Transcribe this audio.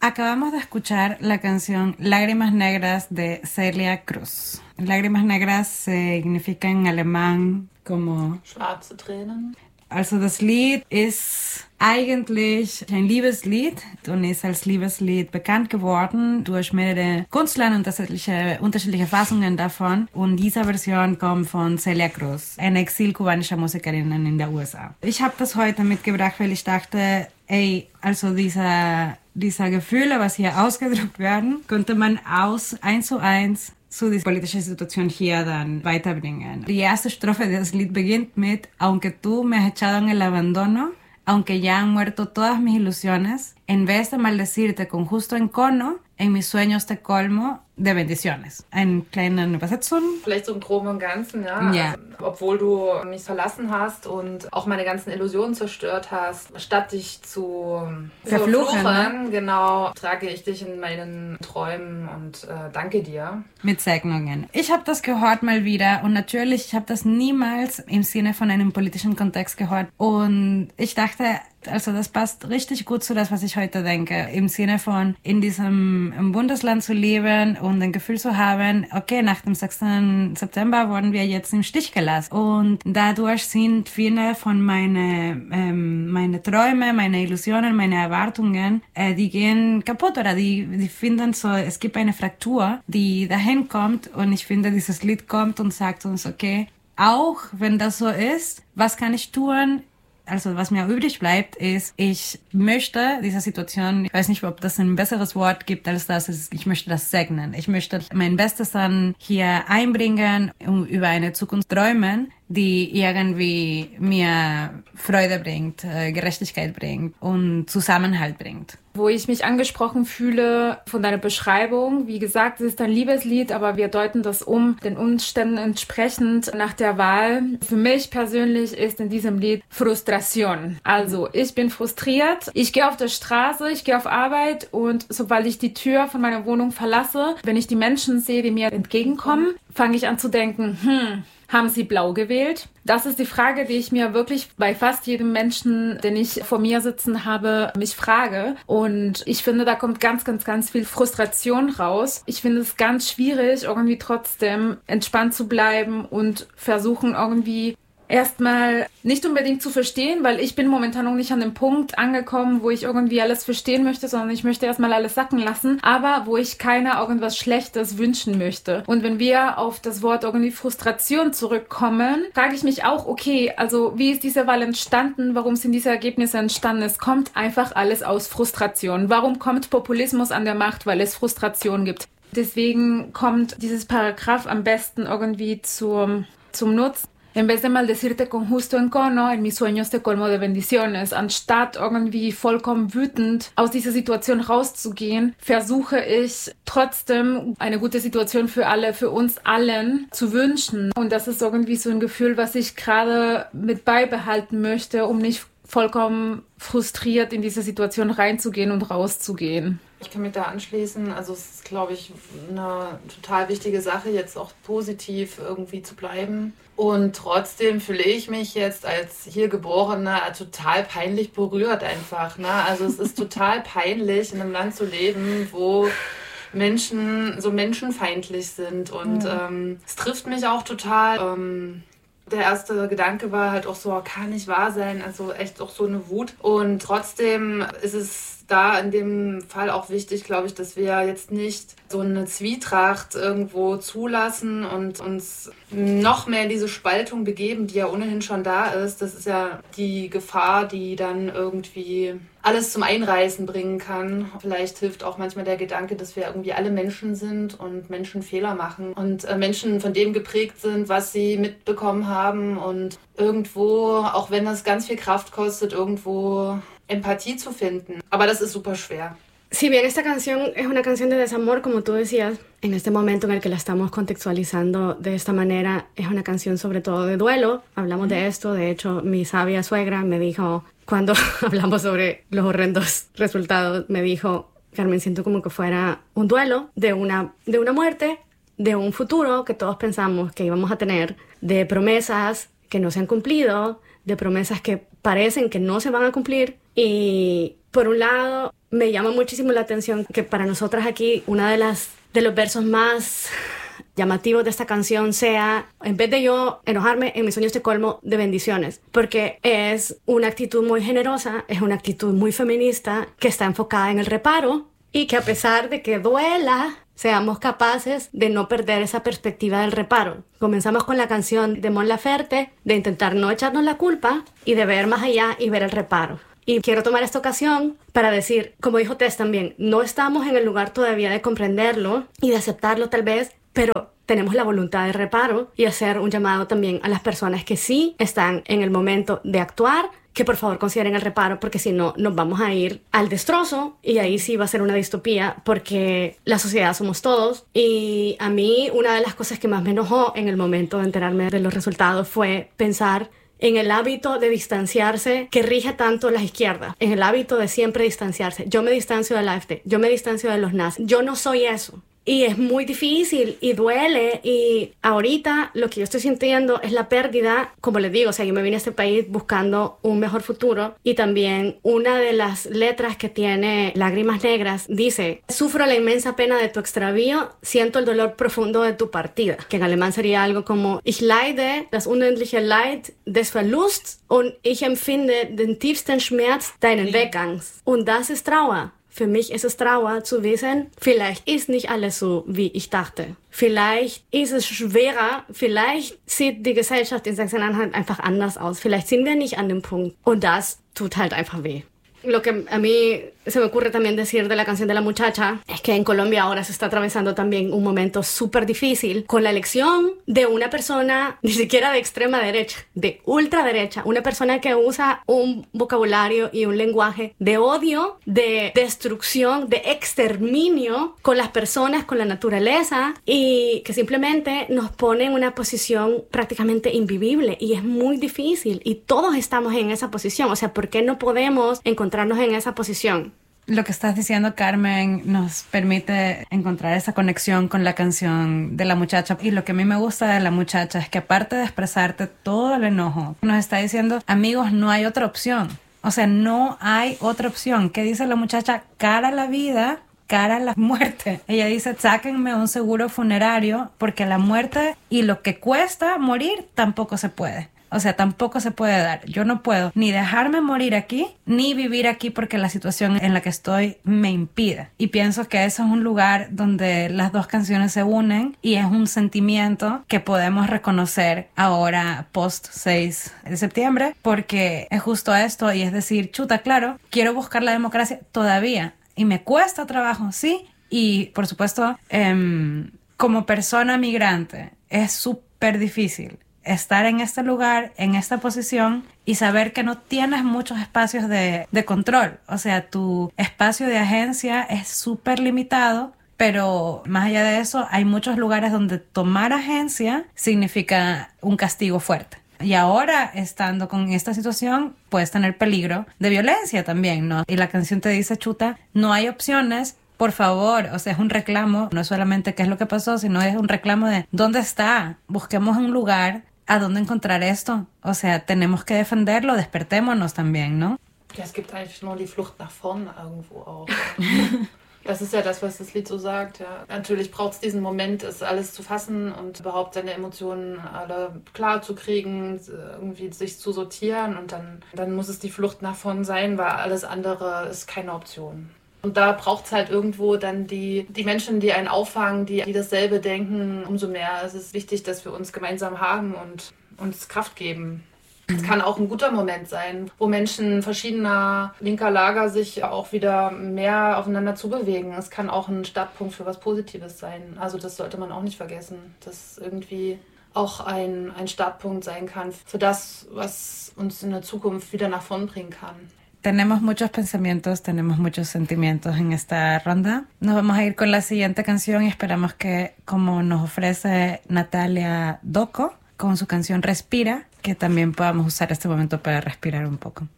Acabamos de escuchar la canción Lágrimas Negras de Celia Cruz. Lágrimas Negras significa en alemán como Schwarze Tränen. Also das Lied ist eigentlich ein Liebeslied und ist als Liebeslied bekannt geworden durch mehrere Künstler und unterschiedliche Fassungen davon. Und diese Version kommt von Celia Cruz, eine exil-kubanische Musikerin in den USA. Ich habe das heute mitgebracht, weil ich dachte, also diese Gefühle, was hier ausgedrückt werden, könnte man eins zu eins zu dieser politischen Situation hier dann weiterbringen. Die erste Strophe des Lied beginnt mit Aunque tú me has echado en el abandono, aunque ya han muerto todas mis ilusiones, en vez de maldecirte con justo encono, en mis sueños te colmo de bendiciones. Eine kleine Übersetzung. Vielleicht so im Groben und Ganzen, ja. Ja. Also, obwohl du mich verlassen hast und auch meine ganzen Illusionen zerstört hast, statt dich zu verfluchen, ne? Genau, trage ich dich in meinen Träumen und danke dir. Mit Segnungen. Ich habe das gehört mal wieder und natürlich, ich habe das niemals im Sinne von einem politischen Kontext gehört und ich dachte, also das passt richtig gut zu das, was ich heute denke. Im Sinne von in diesem Bundesland zu leben und ein Gefühl zu haben, okay, nach dem 6. September wurden wir jetzt im Stich gelassen. Und dadurch sind viele von meine Träume, meine Illusionen, meine Erwartungen, die gehen kaputt oder die finden so, es gibt eine Fraktur, die dahin kommt und ich finde, dieses Lied kommt und sagt uns, okay, auch wenn das so ist, was kann ich tun? Also was mir übrig bleibt, ist, ich möchte diese Situation, ich weiß nicht, ob das ein besseres Wort gibt als das, ich möchte das segnen. Ich möchte mein Bestes dann hier einbringen, über eine Zukunft träumen, die irgendwie mir Freude bringt, Gerechtigkeit bringt und Zusammenhalt bringt. Wo ich mich angesprochen fühle von deiner Beschreibung, wie gesagt, es ist ein Liebeslied, aber wir deuten das den Umständen entsprechend nach der Wahl. Für mich persönlich ist in diesem Lied Frustration. Also ich bin frustriert, ich gehe auf der Straße, ich gehe auf Arbeit und sobald ich die Tür von meiner Wohnung verlasse, wenn ich die Menschen sehe, die mir entgegenkommen, fange ich an zu denken, haben sie blau gewählt? Das ist die Frage, die ich mir wirklich bei fast jedem Menschen, den ich vor mir sitzen habe, mich frage. Und ich finde, da kommt ganz, ganz, ganz viel Frustration raus. Ich finde es ganz schwierig, irgendwie trotzdem entspannt zu bleiben und versuchen irgendwie erstmal nicht unbedingt zu verstehen, weil ich bin momentan noch nicht an dem Punkt angekommen, wo ich irgendwie alles verstehen möchte, sondern ich möchte erstmal alles sacken lassen, aber wo ich keiner irgendwas Schlechtes wünschen möchte. Und wenn wir auf das Wort irgendwie Frustration zurückkommen, frage ich mich auch, okay, also wie ist diese Wahl entstanden? Warum sind diese Ergebnisse entstanden? Es kommt einfach alles aus Frustration. Warum kommt Populismus an der Macht? Weil es Frustration gibt. Deswegen kommt dieses Paragraph am besten irgendwie zum Nutzen. En vez de maldecirte con justo encono, en mis sueños te colmo de bendiciones. Anstatt irgendwie vollkommen wütend aus dieser Situation rauszugehen, versuche ich trotzdem eine gute Situation für alle, für uns allen zu wünschen. Und das ist irgendwie so ein Gefühl, was ich gerade mit beibehalten möchte, um nicht vollkommen frustriert in diese Situation reinzugehen und rauszugehen. Ich kann mich da anschließen. Also es ist, glaube ich, eine total wichtige Sache, jetzt auch positiv irgendwie zu bleiben. Und trotzdem fühle ich mich jetzt als hier Geborene total peinlich berührt einfach. Ne? Also es ist total peinlich, in einem Land zu leben, wo Menschen so menschenfeindlich sind. Und es trifft mich auch total. Der erste Gedanke war halt auch so, kann nicht wahr sein, also echt auch so eine Wut. Und trotzdem ist es da in dem Fall auch wichtig, glaube ich, dass wir jetzt nicht so eine Zwietracht irgendwo zulassen und uns noch mehr in diese Spaltung begeben, die ja ohnehin schon da ist. Das ist ja die Gefahr, die dann irgendwie alles zum Einreißen bringen kann. Vielleicht hilft auch manchmal der Gedanke, dass wir irgendwie alle Menschen sind und Menschen Fehler machen und Menschen von dem geprägt sind, was sie mitbekommen haben und irgendwo, auch wenn das ganz viel Kraft kostet, irgendwo Empathie zu finden. Aber das ist super schwer. Si bien esta canción es una canción de desamor, como tú decías, en este momento en el que la estamos contextualizando de esta manera, es una canción sobre todo de duelo. Hablamos de esto, de hecho, mi sabia suegra me dijo, cuando hablamos sobre los horrendos resultados, me dijo, Carmen, siento como que fuera un duelo de una muerte, de un futuro que todos pensamos que íbamos a tener, de promesas que no se han cumplido, de promesas que parecen que no se van a cumplir, y Por un lado, me llama muchísimo la atención que para nosotras aquí, una de los versos más llamativos de esta canción sea, en vez de yo enojarme, en mis sueños te colmo de bendiciones, porque es una actitud muy generosa, es una actitud muy feminista que está enfocada en el reparo y que a pesar de que duela, seamos capaces de no perder esa perspectiva del reparo. Comenzamos con la canción de Mon Laferte, de intentar no echarnos la culpa y de ver más allá y ver el reparo. Y quiero tomar esta ocasión para decir, como dijo Tess también, no estamos en el lugar todavía de comprenderlo y de aceptarlo tal vez, pero tenemos la voluntad de reparo y hacer un llamado también a las personas que sí están en el momento de actuar, que por favor consideren el reparo, porque si no nos vamos a ir al destrozo y ahí sí va a ser una distopía, porque la sociedad somos todos. Y a mí una de las cosas que más me enojó en el momento de enterarme de los resultados fue pensar en el hábito de distanciarse que rige tanto las izquierdas, en el hábito de siempre distanciarse. Yo me distancio del AfD, yo me distancio de los nazis, yo no soy eso. Y es muy difícil y duele, y ahorita lo que yo estoy sintiendo es la pérdida, como les digo, o sea, yo me vine a este país buscando un mejor futuro, y también una de las letras que tiene Lágrimas Negras dice: sufro la inmensa pena de tu extravío, siento el dolor profundo de tu partida, que en alemán sería algo como Ich leide das unendliche Leid des Verlusts und ich empfinde den tiefsten Schmerz deinen Weggangs. Und das ist Trauer. Für mich ist es Trauer zu wissen, vielleicht ist nicht alles so, wie ich dachte. Vielleicht ist es schwerer, vielleicht sieht die Gesellschaft in Sachsen-Anhalt einfach anders aus. Vielleicht sind wir nicht an dem Punkt. Und das tut halt einfach weh. Lo que a mí se me ocurre también decir de la canción de la muchacha es que en Colombia ahora se está atravesando también un momento súper difícil con la elección de una persona, ni siquiera de extrema derecha, de ultraderecha, una persona que usa un vocabulario y un lenguaje de odio, de destrucción, de exterminio con las personas, con la naturaleza, y que simplemente nos pone en una posición prácticamente invivible, y es muy difícil y todos estamos en esa posición. O sea, ¿por qué no podemos encontrarnos en esa posición? Lo que estás diciendo, Carmen, nos permite encontrar esa conexión con la canción de la muchacha. Y lo que a mí me gusta de la muchacha es que, aparte de expresarte todo el enojo, nos está diciendo: amigos, no hay otra opción. O sea, no hay otra opción. ¿Qué dice la muchacha? Cara a la vida, cara a la muerte. Ella dice: sáquenme un seguro funerario, porque la muerte y lo que cuesta morir tampoco se puede. O sea, tampoco se puede dar. Yo no puedo ni dejarme morir aquí, ni vivir aquí porque la situación en la que estoy me impide. Y pienso que eso es un lugar donde las dos canciones se unen, y es un sentimiento que podemos reconocer ahora post 6 de septiembre, porque es justo esto, y es decir, chuta, claro, quiero buscar la democracia todavía, y me cuesta trabajo, sí, y por supuesto, como persona migrante, es súper difícil estar en este lugar, en esta posición, y saber que no tienes muchos espacios de control. O sea, tu espacio de agencia es súper limitado, pero más allá de eso, hay muchos lugares donde tomar agencia significa un castigo fuerte. Y ahora, estando con esta situación, puedes tener peligro de violencia también, ¿no? Y la canción te dice, chuta, no hay opciones. Por favor, o sea, es un reclamo, no es solamente qué es lo que pasó, sino es un reclamo de ¿dónde está? Busquemos un lugar a dónde encontrar esto. O sea, tenemos que defenderlo, despertémonos también, ¿no? Ja, es gibt eigentlich nur die Flucht nach vorn irgendwo auch. Das ist ja das, was das Lied so sagt. Ja. Natürlich braucht es diesen Moment, es alles zu fassen und überhaupt seine Emotionen alle klar zu kriegen, irgendwie sich zu sortieren, und dann muss es die Flucht nach vorn sein, weil alles andere ist keine Option. Und da braucht es halt irgendwo dann die Menschen, die einen auffangen, die dasselbe denken. Umso mehr ist es wichtig, dass wir uns gemeinsam haben und uns Kraft geben. Es kann auch ein guter Moment sein, wo Menschen verschiedener linker Lager sich auch wieder mehr aufeinander zubewegen. Es kann auch ein Startpunkt für was Positives sein. Also das sollte man auch nicht vergessen, dass irgendwie auch ein Startpunkt sein kann für das, was uns in der Zukunft wieder nach vorn bringen kann. Tenemos muchos pensamientos, tenemos muchos sentimientos en esta ronda. Nos vamos a ir con la siguiente canción y esperamos que, como nos ofrece Natalia Doko con su canción Respira, que también podamos usar este momento para respirar un poco.